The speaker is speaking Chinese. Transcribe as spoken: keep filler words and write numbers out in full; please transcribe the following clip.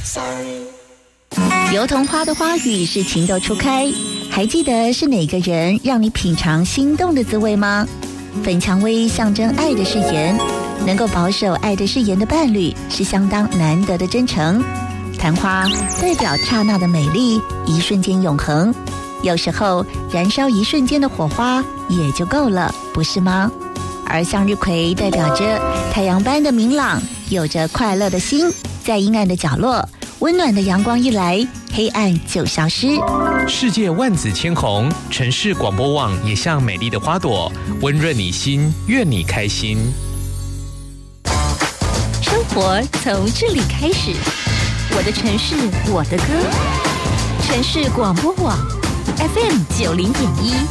油桐花的花语是情窦初开，还记得是哪个人让你品尝心动的滋味吗？粉蔷薇象征爱的誓言，能够保守爱的誓言的伴侣是相当难得的真诚。昙花代表刹那的美丽，一瞬间永恒。有时候燃烧一瞬间的火花也就够了，不是吗？而向日葵代表着太阳般的明朗，有着快乐的心，在阴暗的角落，温暖的阳光一来，黑暗就消失。 世界万紫千红，城市广播网也像美丽的花朵，温润你心，愿你开心。 生活从这里开始，我的城市，我的歌。城市广播网 F M 九零点一。